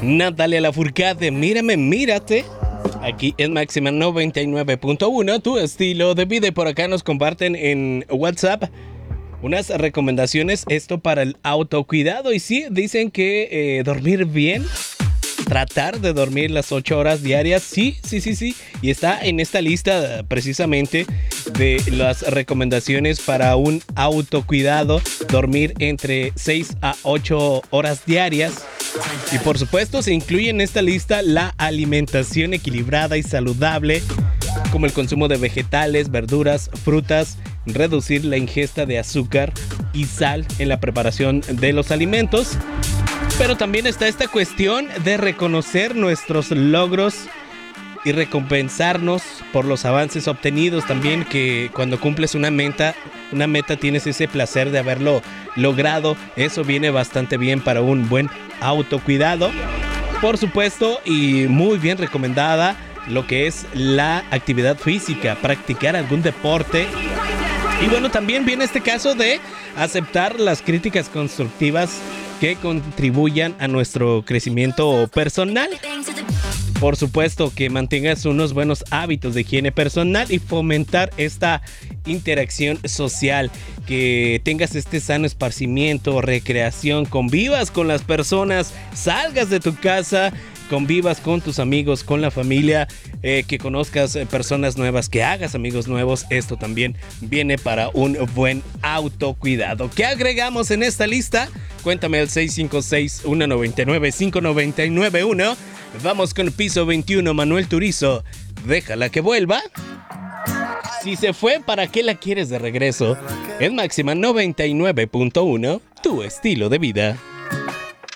Natalia Lafourcade, mírame, mírate. Aquí en Máxima 99.1, tu estilo de vida. Y por acá nos comparten en WhatsApp unas recomendaciones, esto para el autocuidado. Y sí, dicen que dormir bien, tratar de dormir las 8 horas diarias, sí. Y está en esta lista precisamente de las recomendaciones para un autocuidado, dormir entre 6 a 8 horas diarias. Y por supuesto se incluye en esta lista la alimentación equilibrada y saludable, como el consumo de vegetales, verduras, frutas, reducir la ingesta de azúcar y sal en la preparación de los alimentos. Pero también está esta cuestión de reconocer nuestros logros y recompensarnos por los avances obtenidos. También que cuando cumples una meta tienes ese placer de haberlo logrado. Eso viene bastante bien para un buen autocuidado. Por supuesto, y muy bien recomendada, lo que es la actividad física, practicar algún deporte. Y bueno, también viene este caso de aceptar las críticas constructivas que contribuyan a nuestro crecimiento personal. Por supuesto, que mantengas unos buenos hábitos de higiene personal y fomentar esta interacción social, que tengas este sano esparcimiento, recreación, convivas con las personas, salgas de tu casa, convivas con tus amigos, con la familia, que conozcas personas nuevas, que hagas amigos nuevos. Esto también viene para un buen autocuidado. ¿Qué agregamos en esta lista? Cuéntame al 656-199-5991. Vamos con Piso 21, Manuel Turizo. Déjala que vuelva. Si se fue, ¿para qué la quieres de regreso? En Máxima 99.1, tu estilo de vida.